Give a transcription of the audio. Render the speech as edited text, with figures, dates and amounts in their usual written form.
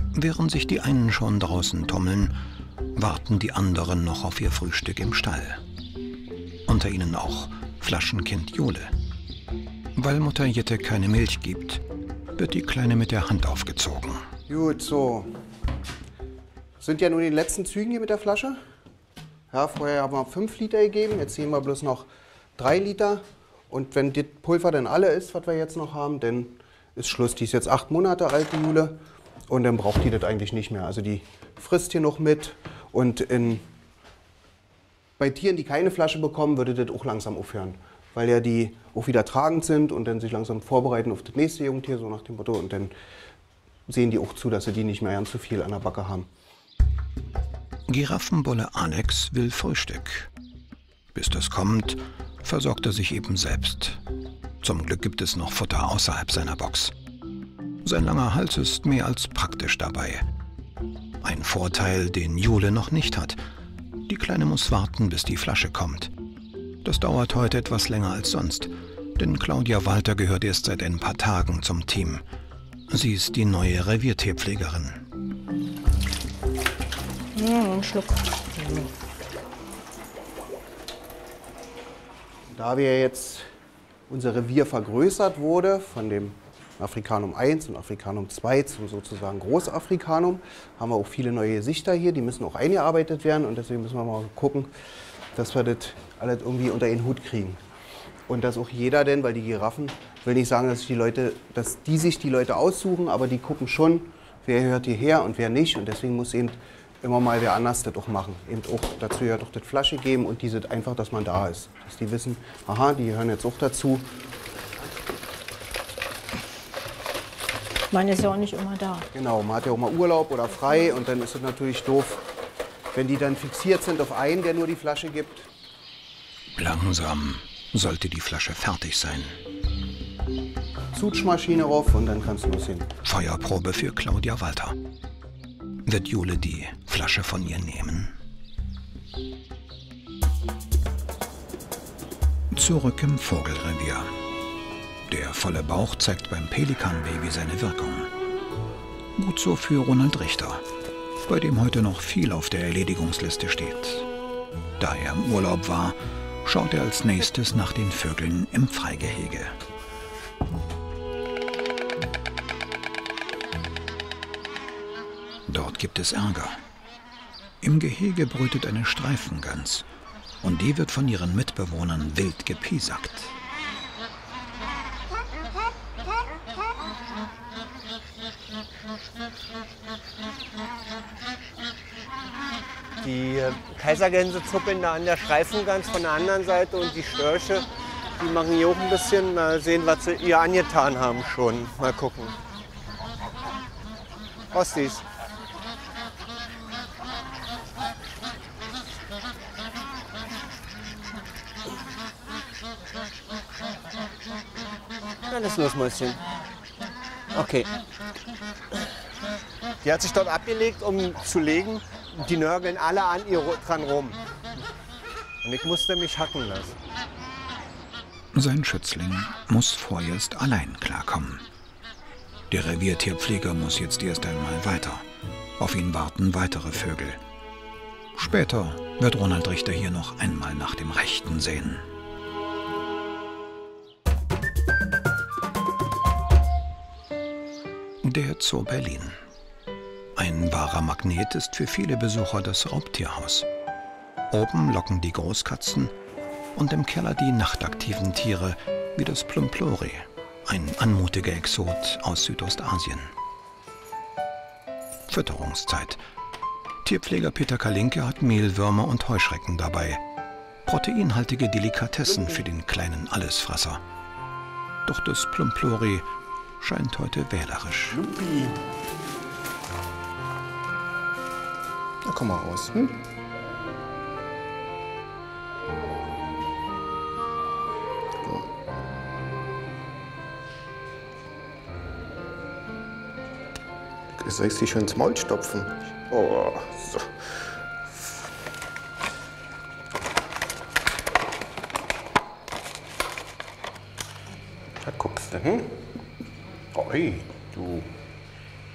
Während sich die einen schon draußen tummeln, warten die anderen noch auf ihr Frühstück im Stall. Unter ihnen auch Flaschenkind Jule. Weil Mutter Jette keine Milch gibt, wird die Kleine mit der Hand aufgezogen. Gut, so. Sind ja nur die letzten Zügen hier mit der Flasche. Ja, vorher haben wir 5 Liter gegeben, jetzt sehen wir bloß noch 3 Liter. Und wenn das Pulver dann alle ist, was wir jetzt noch haben, dann ist Schluss. Die ist jetzt 8 Monate alt, die Jule. Und dann braucht die das eigentlich nicht mehr. Also die frisst hier noch mit. Und bei Tieren, die keine Flasche bekommen, würde das auch langsam aufhören. Weil ja die auch wieder tragend sind und dann sich langsam vorbereiten auf das nächste Jungtier, so nach dem Motto. Und dann sehen die auch zu, dass sie die nicht mehr ganz so viel an der Backe haben. Giraffenbolle Alex will Frühstück. Bis das kommt, versorgt er sich eben selbst. Zum Glück gibt es noch Futter außerhalb seiner Box. Sein langer Hals ist mehr als praktisch dabei. Ein Vorteil, den Jule noch nicht hat. Die Kleine muss warten, bis die Flasche kommt. Das dauert heute etwas länger als sonst, denn Claudia Walter gehört erst seit ein paar Tagen zum Team. Sie ist die neue Reviertierpflegerin. Ja, einen Schluck. Da wir jetzt unser Revier vergrößert wurde von dem Afrikanum 1 und Afrikanum 2 zum sozusagen Großafrikanum, haben wir auch viele neue Gesichter hier, die müssen auch eingearbeitet werden und deswegen müssen wir mal gucken, dass wir das alles irgendwie unter den Hut kriegen. Und dass auch jeder denn, weil die Giraffen, will nicht sagen, dass die sich die Leute aussuchen, aber die gucken schon, wer gehört hierher und wer nicht und deswegen muss eben immer mal wer anders das auch machen. Eben auch dazu ja doch das Flasche geben und diese einfach, dass man da ist. Dass die wissen, aha, die gehören jetzt auch dazu. Man ist ja auch nicht immer da. Genau, man hat ja auch mal Urlaub oder frei und dann ist es natürlich doof, wenn die dann fixiert sind auf einen, der nur die Flasche gibt. Langsam sollte die Flasche fertig sein. Zutschmaschine rauf und dann kannst du lossehen. Feuerprobe für Claudia Walter. Wird Jule die Flasche von ihr nehmen? Zurück im Vogelrevier. Der volle Bauch zeigt beim Pelikanbaby seine Wirkung. Gut so für Ronald Richter, bei dem heute noch viel auf der Erledigungsliste steht. Da er im Urlaub war, schaut er als nächstes nach den Vögeln im Freigehege. Dort gibt es Ärger. Im Gehege brütet eine Streifengans und die wird von ihren Mitbewohnern wild gepiesackt. Die Kaisergänse zuppeln da an der Streifengans von der anderen Seite und die Störche, die machen hier auch ein bisschen, mal sehen, was sie ihr angetan haben schon. Mal gucken. Ostis. Alles los, Mäuschen. Okay. Die hat sich dort abgelegt, um zu legen. Die nörgeln alle an ihr dran rum. Und ich musste mich hacken lassen. Sein Schützling muss vorerst allein klarkommen. Der Reviertierpfleger muss jetzt erst einmal weiter. Auf ihn warten weitere Vögel. Später wird Ronald Richter hier noch einmal nach dem Rechten sehen. Der Zoo Berlin. Ein wahrer Magnet ist für viele Besucher das Raubtierhaus. Oben locken die Großkatzen und im Keller die nachtaktiven Tiere wie das Plumplori, ein anmutiger Exot aus Südostasien. Fütterungszeit. Tierpfleger Peter Kalinke hat Mehlwürmer und Heuschrecken dabei. Proteinhaltige Delikatessen für den kleinen Allesfresser. Doch das Plumplori scheint heute wählerisch. Lupi. Na, komm mal raus. Hm? So. Soll ich sie schön ins Maul stopfen? Oh, so. Da guckst du, hm? Oi, du.